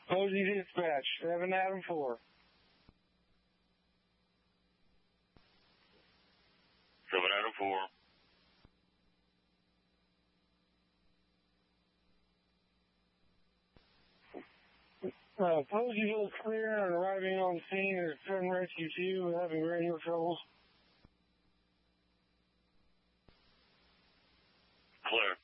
Posey Dispatch, 7 Adam 4. 7 Adam 4. Poseyville is clear and arriving on scene is 7 Rescue 2 having radio troubles. Clear.